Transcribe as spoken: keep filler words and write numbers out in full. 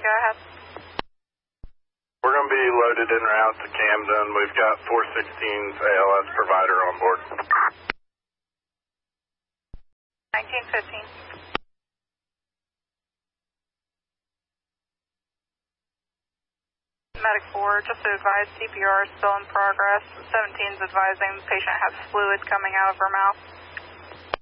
go ahead. We're going to be loaded en route to Camden. We've got four sixteen's A L S provider on board. nineteen fifteen. Medic four, just to advise, C P R is still in progress. seventeen's advising the patient has fluid coming out of her mouth.